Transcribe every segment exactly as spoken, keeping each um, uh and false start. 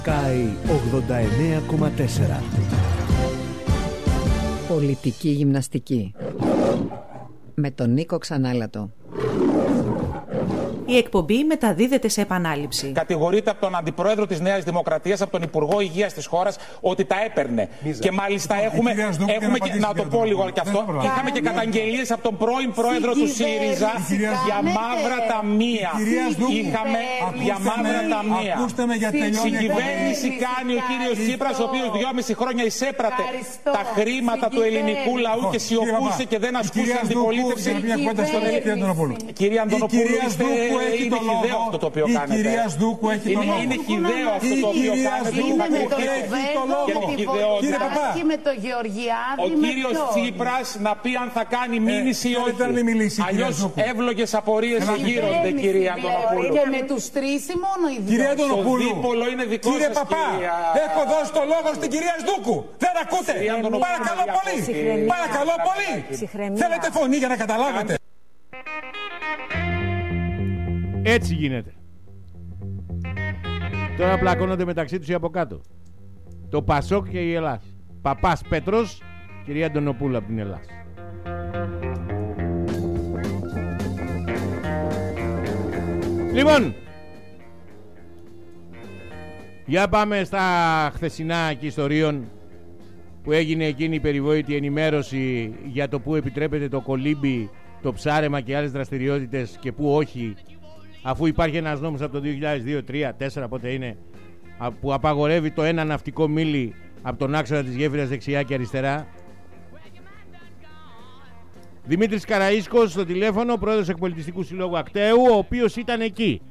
Sky ογδόντα εννέα κόμμα τέσσερα. Πολιτική γυμναστική με τον Νίκο Ξανάλατο. Η εκπομπή μεταδίδεται σε επανάληψη. Κατηγορείται από τον Αντιπρόεδρο της Νέας Δημοκρατίας, από τον Υπουργό Υγείας της χώρας, ότι τα έπαιρνε. Μίζα. Και μάλιστα λοιπόν, έχουμε, έχουμε και, να το πω λίγο και αυτό, είχαμε και καταγγελίες από τον πρώην Πρόεδρο του ΣΥΡΙΖΑ για μαύρα ταμεία. Είχαμε για μαύρα ταμεία. Συγκυβέρνηση κάνει ο κύριος Τσίπρας, ο οποίος δυόμιση χρόνια εισέπρατε τα χρήματα του ελληνικού λαού και σιωπούσε και δεν ασκούσε αντιπολίτευση. Κυρία Αντωνοπούλου, είστε... Είναι χυδαίο αυτό το οποίο κάνετε. Η κυρία Σδούκου έχει τον λόγο. Είναι χυδαίο αυτό το οποίο κάνετε. Και με το Γεωργιάδη. Ο κύριος Τσίπρας να πει αν θα κάνει μήνυση ή όχι. Αλλιώς εύλογες απορίες γύρονται, κυρία Αντωνοπούλου. Και με τους τρεις ή μόνο οι δύο. Κυρία Αντωνοπούλου, κύριε Παπά, έχω δώσει το λόγο στην κυρία Σδούκου. Δεν ακούτε. Παρακαλώ πολύ. Παρακαλώ πολύ. Θέλετε φωνή για να καταλάβετε. Έτσι γίνεται. Τώρα πλακώνονται μεταξύ τους οι από κάτω. Το Πασόκ και η Ελλάς. Παπάς Πέτρος, κυρία Αντωνοπούλου από την Ελλάς. Λοιπόν, για πάμε στα χθεσινά και ιστορίων που έγινε εκείνη η περιβόητη ενημέρωση για το που επιτρέπεται το κολύμπι, το ψάρεμα και άλλες δραστηριότητες και που όχι, αφού υπάρχει ένας νόμος από το δύο χιλιάδες δύο, τρία, τέσσερα πότε είναι, που απαγορεύει το ένα ναυτικό μίλι από τον άξονα της γέφυρας δεξιά και αριστερά. Δημήτρης Καραΐσκος στο τηλέφωνο, πρόεδρος Εκπολιτιστικού Συλλόγου Ακταίου, ο οποίος ήταν εκεί.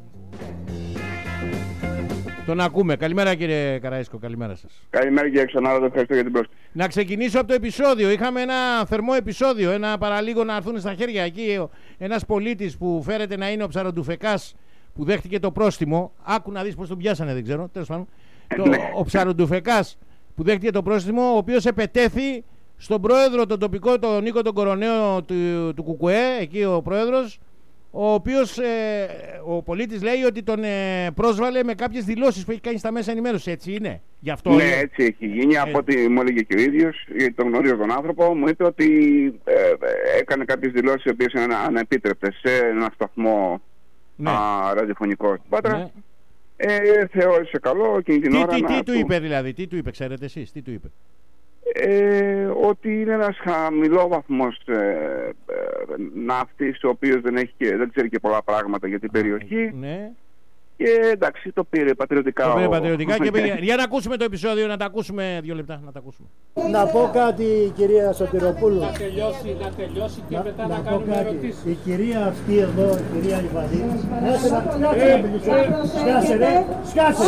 Τον ακούμε. Καλημέρα κύριε Καραΐσκο, καλημέρα σας. Καλημέρα κύριε Ξανάλατο, ευχαριστώ για την πρόσκληση. Να ξεκινήσω από το επεισόδιο. Είχαμε ένα θερμό επεισόδιο, ένα παραλίγο να έρθουν στα χέρια εκεί. Ένας πολίτης που φέρεται να είναι ο Ψαροντουφεκάς που δέχτηκε το πρόστιμο. Άκου να δεις πώς τον πιάσανε, δεν ξέρω. Τέλος πάντων. το, ο Ψαροντουφεκάς που δέχτηκε το πρόστιμο, ο οποίος επετέθη στον πρόεδρο, τον τοπικό, τον Νίκο τον Κοροναίο του, του Κουκουέ, εκεί ο πρόεδρος, ο οποίος ε, ο πολίτης λέει ότι τον ε, πρόσβαλε με κάποιες δηλώσεις που έχει κάνει στα μέσα ενημέρωση. Έτσι είναι? Γι' αυτό ναι, είναι. Έτσι έχει γίνει. Ε... Από ό,τι μου έλεγε και ο ίδιος, γιατί τον γνωρίζω τον άνθρωπο, μου είπε ότι ε, ε, έκανε κάποιες δηλώσεις οι οποίες είναι ανεπίτρεπτες σε ένα σταθμό ναι. α, ραδιοφωνικό στην Πάτρα. Ναι. Ε, θεώρησε καλό εκείνη την τι, ώρα τι, να τι του... του είπε δηλαδή, τι του είπε, ξέρετε εσείς, τι του είπε? Ε, ότι είναι ένας χαμηλόβαθμος ε, ε, ναύτης, ο οποίος δεν, έχει και, δεν ξέρει και πολλά πράγματα για την περιοχή. Ναι. Και εντάξει, το πήρε πατριωτικά. Το πήρε πατριωτικά και πήγε. Για να ακούσουμε το επεισόδιο, να τα ακούσουμε δύο λεπτά. Να τα ακούσουμε. Να πω κάτι, κυρία Σωτηροπούλου. Να τελειώσει, να τελειώσει και να, μετά να, να κάνουμε ερωτήσεις. Η κυρία αυτή εδώ, η κυρία Ιβαδή, άσε να μιλήσω. Σκάσε ρε, σκάσε.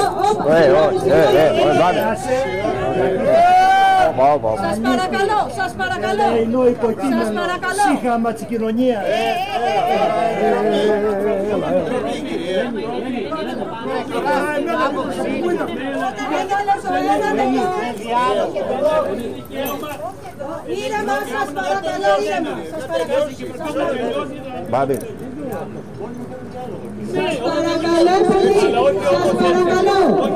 Σας παρακαλώ, σας παρακαλώ. Ενώ υποκείμενο, σύγχαμα της κοινωνίας. Ήρεμα, σας παρακαλώ, ήρεμα. Σας παρακαλώ. Μπάδι. Σας παρακαλώ πολύ, σας παρακαλώ.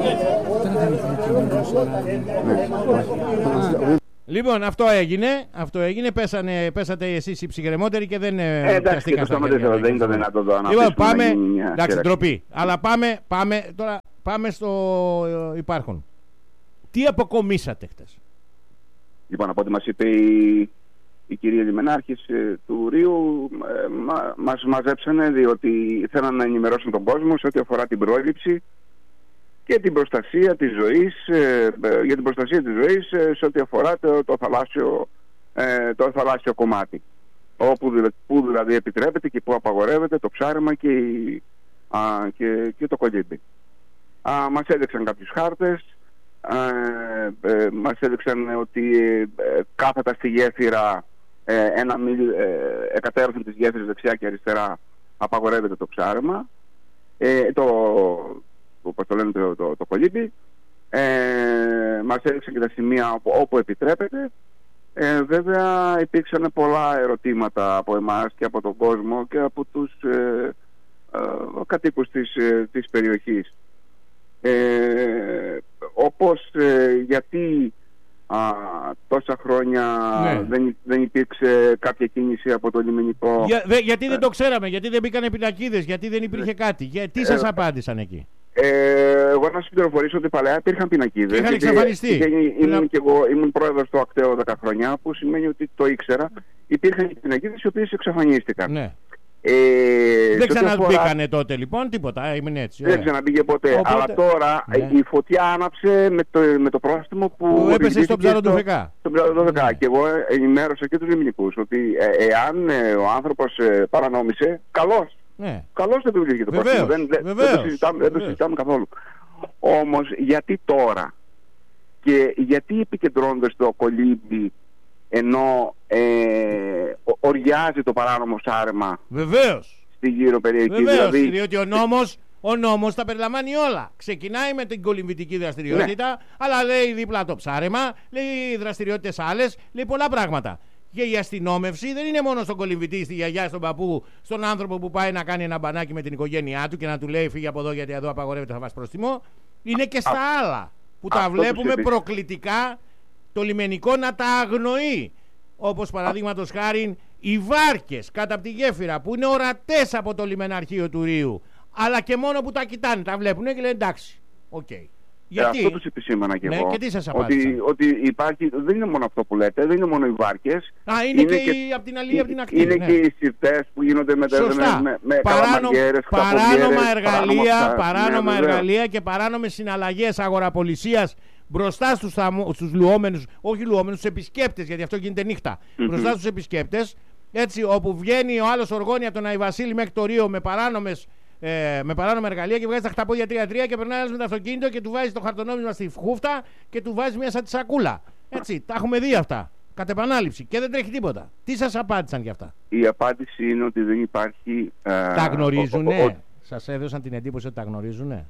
Λοιπόν, αυτό έγινε, αυτό έγινε, πέσανε, πέσατε εσείς οι ψυχραιμότεροι και δεν ε, πιαστήκαν στα χέρια. Δεν ήταν δυνατό εδώ να λοιπόν, πάμε, εντάξει, ντροπή, αλλά πάμε, πάμε, τώρα πάμε στο υπάρχον. Τι αποκομίσατε χτες? Λοιπόν, από ό,τι μας είπε η, η κυρία Λιμενάρχης ε, του Ρίου, ε, μα, μας μαζέψανε διότι θέλαν να ενημερώσουν τον κόσμο σε ό,τι αφορά την πρόληψη και την προστασία της ζωής, ε, ε, για την προστασία της ζωής ε, σε ό,τι αφορά το, το, θαλάσσιο, ε, το θαλάσσιο κομμάτι. Όπου δηλαδή, που δηλαδή επιτρέπεται και που απαγορεύεται το ψάρεμα και, α, και, και το κολύμπι. Α, μας έδειξαν κάποιους χάρτες, α, ε, μας έδειξαν ότι ε, κάθετα στη γέφυρα, ε, ένα μίλι, ε, εκατέρωθεν της γέφυρας δεξιά και αριστερά απαγορεύεται το ψάρεμα, ε, το, όπως το λένε το, το, το κολύμπι. Ε, μας έδειξαν και τα σημεία όπου, όπου επιτρέπεται. Ε, βέβαια υπήρξαν πολλά ερωτήματα από εμάς και από τον κόσμο και από τους ε, ε, κατοίκους της, ε, της περιοχής. Ε, όπως ε, γιατί α, τόσα χρόνια ναι. δεν, δεν υπήρξε κάποια κίνηση από το λιμενικό. Για, δε, γιατί δεν το ξέραμε, γιατί δεν μπήκανε πινακίδες, γιατί δεν υπήρχε κάτι. Γιατί σας απάντησαν εκεί? Ε, εγώ να σας πληροφορήσω ότι παλαιά υπήρχαν πινακίδες. Είχαν εξαφανιστεί. Ήμουν, και εγώ, ήμουν πρόεδρος του ΑΚΤΕΟ δέκα χρόνια, που σημαίνει ότι το ήξερα. Υπήρχαν πινακίδες οι οποίες εξαφανίστηκαν. Ναι. Ε, δεν ξαναμπήκανε τότε λοιπόν, τίποτα, έμεινε έτσι. Δεν ξαναμπήκε ποτέ. Οπότε... Αλλά τώρα ναι. η φωτιά άναψε με το, με το πρόστιμο που, που έπεσε στον Ψαροντουφεκά. Στον Ψαροντουφεκά. Ναι. Και εγώ ενημέρωσα και τους λιμενικούς ότι ε, εάν ε, ο άνθρωπος ε, παρανόμησε, καλώς. Ναι. Καλώς δεν επιβλήθηκε το πρόστιμο. Δεν, δεν, δεν το συζητάμε, δεν το συζητάμε καθόλου. Όμως γιατί τώρα και γιατί επικεντρώνονται στο κολύμπι ενώ ε, οριάζει το παράνομο σάρεμα. Βεβαίως. Στη γύρω περιοχή. Βεβαίως, δηλαδή... διότι ο νόμος, ο νόμος τα περιλαμβάνει όλα. Ξεκινάει με την κολυμβητική δραστηριότητα, ναι. αλλά λέει δίπλα το ψάρεμα, λέει δραστηριότητες άλλες, λέει πολλά πράγματα. Και η αστυνόμευση δεν είναι μόνο στον κολυμβητή, στη γιαγιά, στον παππού, στον άνθρωπο που πάει να κάνει ένα μπανάκι με την οικογένειά του και να του λέει φύγε από εδώ γιατί εδώ απαγορεύεται, θα βάζει πρόστιμο. Είναι και στα Α, άλλα που τα βλέπουμε προκλητικά το λιμενικό να τα αγνοεί. Όπως παραδείγματος χάριν οι βάρκες κάτω από τη γέφυρα που είναι ορατές από το λιμεναρχείο του Ρείου, αλλά και μόνο που τα κοιτάνε, τα βλέπουν και λένε εντάξει, οκ. Okay. Γιατί? Αυτό τους επισήμανα και ναι, εγώ. Και τι σας ότι, ότι υπάρχει, δεν είναι μόνο αυτό που λέτε, δεν είναι μόνο οι βάρκες. Α, είναι, είναι και, και από την άλλη, από την ακτή. Είναι ναι. και οι συρτές που γίνονται με, με, με καλαμαριέρες, παράνομα εργαλεία, παράνομα ναι, εργαλεία και παράνομες συναλλαγές αγοραπολισίας μπροστά στους, στους λουόμενους, όχι λουόμενους, στους επισκέπτες, γιατί αυτό γίνεται νύχτα. Mm-hmm. Μπροστά στους επισκέπτες, έτσι, όπου βγαίνει ο άλλος οργόνη από τον Αϊβασίλη μέχρι το Ρείο με παράνομες. Ε, με παράνομα εργαλεία και βγάζει τα χταπόδια τρία τρία και περνάει με το αυτοκίνητο και του βάζει το χαρτονόμισμα στη χούφτα και του βάζει μια σαν τη σακούλα. Έτσι, τα έχουμε δει αυτά. Κατ' επανάληψη και δεν τρέχει τίποτα. Τι σας απάντησαν για αυτά? Η απάντηση είναι ότι δεν υπάρχει. Ε, τα γνωρίζουνε. Ο, ο, ο, σας έδωσαν την εντύπωση ότι τα γνωρίζουνε?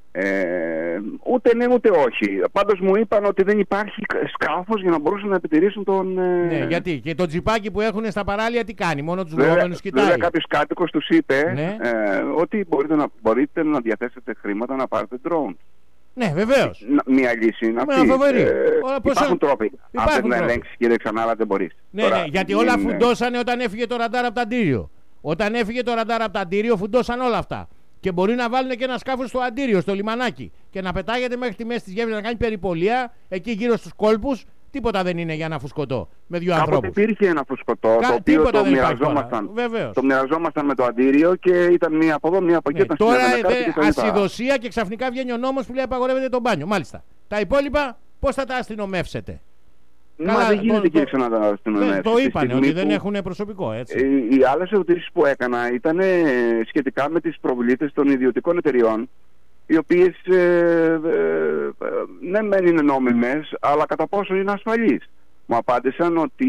Ε, ούτε ναι ούτε όχι. Πάντως μου είπαν ότι δεν υπάρχει σκάφος για να μπορούσαν να επιτηρήσουν τον. Ε... Ναι, γιατί και το τζιπάκι που έχουν στα παράλια τι κάνει? Μόνο τους λουόμενους κοιτάει. Βέβαια κάποιος κάτοικος τους είπε ναι. ε, ότι μπορείτε να, μπορείτε να διαθέσετε χρήματα να πάρετε drone. Ναι, βεβαίως. Μια λύση είναι αυτή. Ε, υπάρχουν τρόποι. Αν δεν να ελέγξεις κύριε Ξανάλα δεν μπορείς. Ναι, Τώρα, ναι, γιατί όλα είναι... φουντώσανε όταν έφυγε το ραντάρ από τα Αντίριο. Όταν έφυγε το ραντάρ από τα Αντίριο φουντώσαν όλα αυτά. Και μπορεί να βάλουν και ένα σκάφο στο Αντίριο, στο λιμανάκι, και να πετάγεται μέχρι τη μέση τη γέφυρα να κάνει περιπολία εκεί γύρω στους κόλπους. Τίποτα δεν είναι για ένα φουσκωτό με δύο ανθρώπους. Κάποτε υπήρχε ένα φουσκωτό Κα... το οποίο το μοιραζόμασταν, το μοιραζόμασταν με το Αντίριο και ήταν μία από εδώ, μία από εκεί. Ναι, τώρα ε, ασυδοσία και ξαφνικά βγαίνει ο νόμος που λέει απαγορεύεται το μπάνιο. Μάλιστα. Τα υπόλοιπα πώς θα τα αστυνομεύσετε? Μα Καλά, δεν γίνεται και ξανά να τα αστυνομεύσετε. Το είπανε ότι που... δεν έχουν προσωπικό, έτσι. Οι, οι άλλες ερωτήσεις που έκανα ήταν σχετικά με τις προβλήτες των ιδιωτικών εταιριών, οι οποίες ε, ε, ε, ναι μεν είναι νόμιμες, αλλά κατά πόσο είναι ασφαλείς. Μου απάντησαν ότι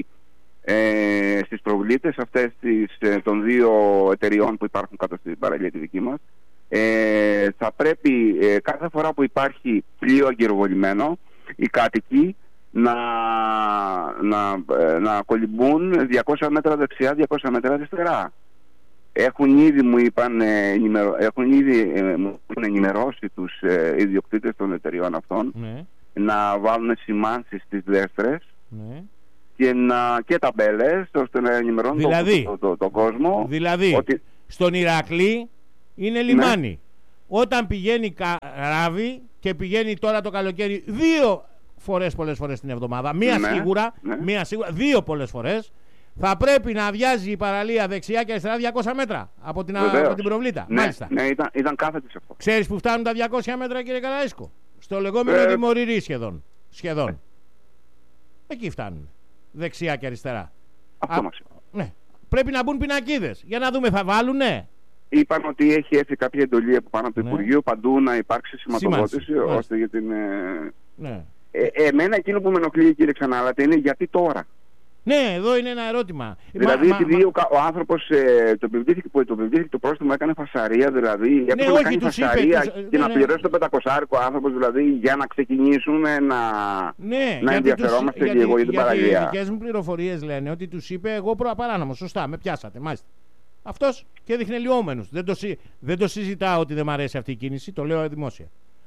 ε, στις προβλήτες αυτές τις, ε, των δύο εταιριών που υπάρχουν κάτω στην παραλία τη δική μας, ε, θα πρέπει ε, κάθε φορά που υπάρχει πλοίο αγκυροβολημένο, οι κάτοικοι να, να, να κολυμπούν διακόσια μέτρα δεξιά, διακόσια μέτρα αριστερά. Έχουν ήδη μου είπαν, ενημερω... έχουν ήδη ε, μου ενημερώσει τους ε, ιδιοκτήτες των εταιριών αυτών ναι. να βάλουν σημάνσεις στις δέστρες ναι. και, να... και ταμπέλες ώστε να ενημερώνουν δηλαδή, τον το, το, το κόσμο. Δηλαδή, ότι... στον Ηρακλή είναι λιμάνι. Ναι. Όταν πηγαίνει καράβι και πηγαίνει τώρα το καλοκαίρι δύο φορές πολλές φορές την εβδομάδα, μία ναι, σίγουρα, ναι. μία σίγουρα, δύο πολλές φορές, θα πρέπει να αδειάζει η παραλία δεξιά και αριστερά διακόσια μέτρα από την, από την προβλήτα. Ναι, Μάλιστα. Ναι, ήταν, ήταν κάθετη σε αυτό. Ξέρεις που φτάνουν τα διακόσια μέτρα, κύριε Καραΐσκο? Στο λεγόμενο ε... Δημορυρί σχεδόν. Σχεδόν. Ε... Εκεί φτάνουν. Δεξιά και αριστερά. Αυτό Α, μας είπα. Ναι. Πρέπει να μπουν πινακίδες. Για να δούμε, θα βάλουνε. Είπαν ότι έχει έρθει κάποια εντολή από πάνω από το ναι. Υπουργείο παντού να υπάρξει σηματοδότηση ώστε για την. Ε... Ναι. Ε, εμένα εκείνο που με ενοχλεί, κύριε Ξανάλατε, είναι γιατί τώρα. Ναι, εδώ είναι ένα ερώτημα. Δηλαδή, μα, επειδή μα, ο, ο άνθρωπος ε, το επιβλήθηκε το, επιβλήθηκε το πρόστιμο, έκανε φασαρία, δηλαδή. Ναι, έπρεπε όχι, να κάνει φασαρία είπε, και ναι, να ναι. πληρώσει το πεντακόσάρικο άνθρωπος, δηλαδή, για να ξεκινήσουμε να, ναι, να ενδιαφερόμαστε τους, λίγο για την παραλία. Οι δικές μου πληροφορίες λένε ότι τους είπε εγώ προαπαράνομο. Σωστά, με πιάσατε, μάλιστα. Αυτός και έδειχνε λιώμενους. Δεν το, δεν το συζητάω ότι δεν μ' αρέσει αυτή η κίνηση, το λέω δημόσια.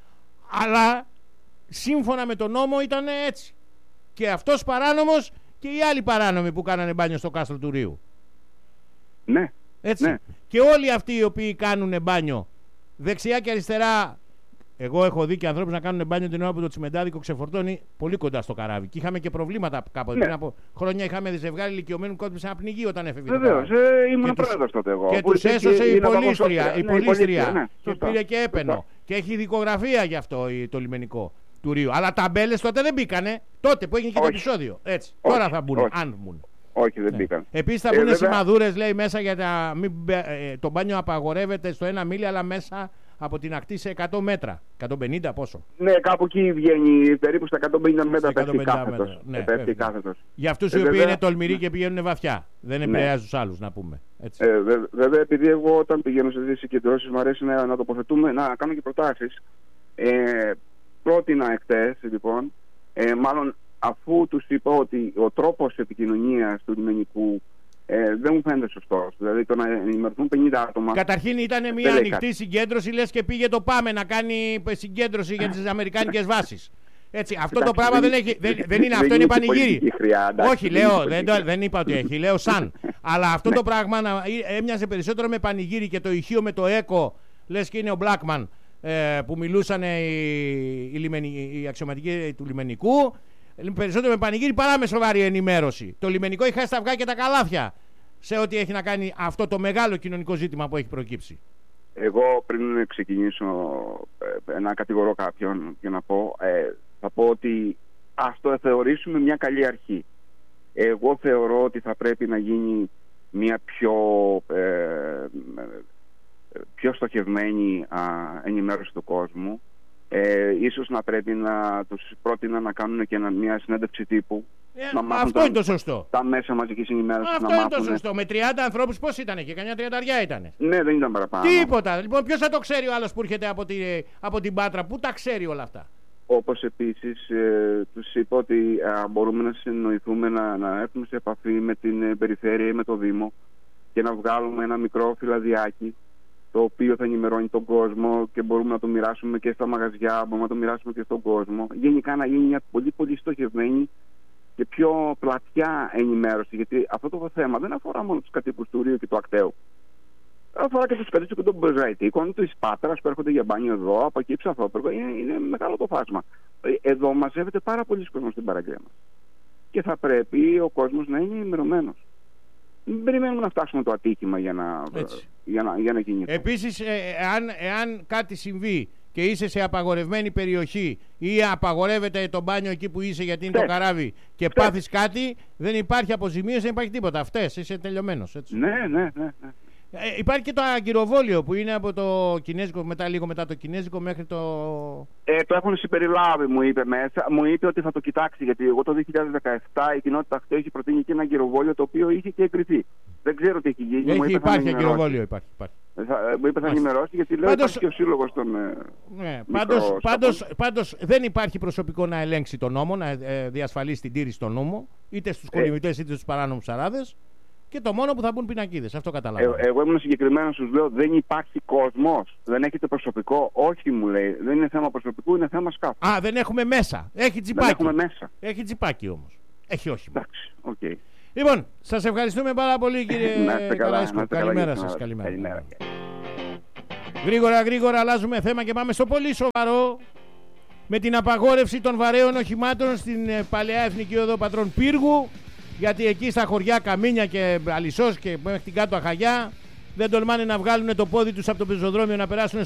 Αλλά σύμφωνα με τον νόμο ήταν έτσι. Και αυτός παράνομος και οι άλλοι παράνομοι που κάνανε μπάνιο στο κάστρο του Ρίου. Ναι. Έτσι. Ναι. Και όλοι αυτοί οι οποίοι κάνουν μπάνιο δεξιά και αριστερά. Εγώ έχω δει και ανθρώπους να κάνουν μπάνιο την ώρα που το τσιμεντάδικο ξεφορτώνει πολύ κοντά στο καράβι. Και είχαμε και προβλήματα κάποτε. Ναι. Πριν από χρόνια είχαμε δει ζευγάρι ηλικιωμένου κόσμου σε ένα πνιγεί όταν έφευγε. Βεβαίως, ε, ήμουν πρόεδρος τότε εγώ. Και τους έσωσε η πολίστρια. Η πολίστρια. Ναι, και πήρε και έπαινο. Σωστά. Και έχει δικογραφία γι' αυτό το λιμενικό του Ρίου. Αλλά ταμπέλες τότε δεν μπήκανε. Τότε που έγινε και το επεισόδιο. Έτσι. Όχι. Τώρα θα μπουν. Όχι. Αν μπουν. Όχι, δεν ναι. μπήκαν. Επίσης θα μπουν ε, σημαδούρες, λέει, μέσα για να μην. Ε, το μπάνιο απαγορεύεται στο ένα μίλι, αλλά μέσα από την ακτή σε εκατό μέτρα. εκατόν πενήντα πόσο. Ναι, κάπου εκεί βγαίνει, περίπου στα εκατόν πενήντα μέτρα πέφτει κάθετος. Ναι, πέφτει κάθετος. Για αυτούς ε, οι οποίοι βέβαια, είναι τολμηροί ναι. και πηγαίνουν βαθιά. Δεν επηρεάζουν ναι. τους άλλους, να πούμε. Έτσι. Ε, βε, βέβαια, επειδή εγώ όταν πηγαίνω σε τέτοιες συγκεντρώσεις μου αρέσει να, να τοποθετούμε, να κάνω και προτάσεις. Ε, πρότεινα εχθές, λοιπόν, ε, μάλλον αφού τους είπα ότι ο τρόπος επικοινωνίας του λιμενικού Ε, δεν μου φαίνεται σωστό. Δηλαδή το να ενημερωθούν πενήντα άτομα. Καταρχήν ήταν μια ανοιχτή κάτι. συγκέντρωση, λες και πήγε το ΠΑΜΕ να κάνει συγκέντρωση για τις αμερικάνικες βάσεις. Έτσι, αυτό Εντάξει, το πράγμα δεν, έχει, δεν, δεν είναι, αυτό είναι πανηγύρι. Χρειά, όχι, λέω, δεν, το, δεν είπα ότι έχει, λέω σαν. Αλλά αυτό το πράγμα να, έμοιαζε περισσότερο με πανηγύρι και το ηχείο με το ΕΚΟ, λες και είναι ο Blackman ε, που μιλούσαν οι, οι, λιμενι, οι αξιωματικοί του λιμενικού. Περισσότερο με πανηγύρι παρά με σοβαρή ενημέρωση. Το λιμενικό έχει χάσει τα αυγά και τα καλάθια σε ό,τι έχει να κάνει αυτό το μεγάλο κοινωνικό ζήτημα που έχει προκύψει. Εγώ πριν ξεκινήσω ε, να κατηγορώ κάποιον και να πω, ε, θα πω ότι ας το θεωρήσουμε μια καλή αρχή. Εγώ θεωρώ ότι θα πρέπει να γίνει μια πιο, ε, πιο στοχευμένη α, ενημέρωση του κόσμου. Ε, ίσως να πρέπει να τους πρότεινα να κάνουν και μια συνέντευξη τύπου. Ε, να μάθουν αυτό τα, είναι το σωστό. Τα μέσα μαζικής ενημέρωσης. Αυτό να είναι μάθουν... το σωστό. Με τριάντα ανθρώπους πώς ήταν και κανένα τριανταριά ήταν. Ναι, δεν ήταν παραπάνω. Τίποτα. Λοιπόν, ποιος θα το ξέρει ο άλλος που έρχεται από, τη, από την Πάτρα, πού τα ξέρει όλα αυτά. Όπως επίσης ε, τους είπα ότι ε, μπορούμε να συνοηθούμε, να, να έρθουμε σε επαφή με την ε, περιφέρεια ή με το Δήμο και να βγάλουμε ένα μικρό φυλαδιάκι το οποίο θα ενημερώνει τον κόσμο και μπορούμε να το μοιράσουμε και στα μαγαζιά, μπορούμε να το μοιράσουμε και στον κόσμο. Γενικά να γίνει μια πολύ πολύ στοχευμένη και πιο πλατιά ενημέρωση, γιατί αυτό το θέμα δεν αφορά μόνο τους κατοίκους του Ρίου και του Ακταίου. Αφορά και τους κατοίκους και των Μπεζαϊτίκων, της Πάτρας που έρχονται για μπάνιο εδώ, από εκεί Ψαθόπεργο. Είναι, είναι μεγάλο το φάσμα. Εδώ μαζεύεται πάρα πολλοί κόσμος στην παραλία μας. Και θα πρέπει ο κόσμος να είναι ενημερωμένος. Μην περιμένουμε να φτάσουμε το ατύχημα για να, για να, για να κινηθούμε. Επίσης, ε, εάν, εάν κάτι συμβεί και είσαι σε απαγορευμένη περιοχή ή απαγορεύεται το μπάνιο εκεί που είσαι γιατί είναι Φτες. το καράβι και Φτες. πάθεις κάτι, δεν υπάρχει αποζημίωση, δεν υπάρχει τίποτα. Αυτές, είσαι τελειωμένος. Έτσι. Ναι, ναι, ναι. ναι. Ε, υπάρχει και το αγκυροβόλιο που είναι από το κινέζικο, μετά, λίγο μετά το κινέζικο μέχρι το... Ε, το έχουν συμπεριλάβει, μου είπε μέσα. Μου είπε ότι θα το κοιτάξει, γιατί εγώ το δύο χιλιάδες δεκαεπτά η κοινότητα αυτή έχει προτείνει και ένα αγκυροβόλιο το οποίο είχε και εγκριθεί. Δεν ξέρω τι έχει γίνει. Έχει, μου είπε, υπάρχει αγκυροβόλιο, υπάρχει. υπάρχει. Θα, μου είπε θα ενημερώσει, γιατί λέω πάντως, υπάρχει και ο σύλλογος των... Ναι, πάντως, πάντως, πάντως δεν υπάρχει προσωπικό να ελέγξει τον νόμο, να ε, διασφαλίσει την τήρηση των νόμων, είτε στους κολυμβητές είτε στους παράνομους σαράδες. Και το μόνο που θα μπουν πινακίδες, αυτό καταλαβαίνω. Ε, εγώ ήμουν συγκεκριμένα, σου λέω, δεν υπάρχει κόσμος. Δεν έχετε προσωπικό. Όχι, μου λέει. Δεν είναι θέμα προσωπικού, είναι θέμα σκάφου. Α, δεν έχουμε μέσα. Έχει τσιπάκι. Δεν έχουμε μέσα. Έχει τσιπάκι όμως. Έχει όχημα. Εντάξει, οκ. Okay. Λοιπόν, σας ευχαριστούμε πάρα πολύ, κύριε Καράσκο. Καλημέρα σας. Καλημέρα. Καλημέρα. Γρήγορα, γρήγορα αλλάζουμε θέμα και πάμε στο πολύ σοβαρό. Με την απαγόρευση των βαρέων οχημάτων στην παλαιά Εθνική Οδό Πατρών Πύργου. Γιατί εκεί στα χωριά Καμίνια και Αλισσός και μέχρι την κάτω Αχαγιά δεν τολμάνε να βγάλουν το πόδι τους από το πεζοδρόμιο να περάσουν